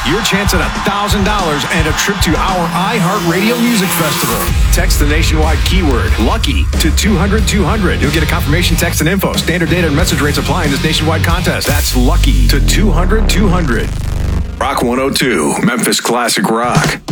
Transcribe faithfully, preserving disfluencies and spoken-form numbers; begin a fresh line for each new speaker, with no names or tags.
your chance at one thousand dollars and a trip to our iHeartRadio Music Festival. Text the nationwide keyword LUCKY to two hundred two hundred. You'll get a confirmation text and info. Standard data and message rates apply in this nationwide contest. That's LUCKY to two hundred two hundred. Rock one oh two, Memphis Classic Rock.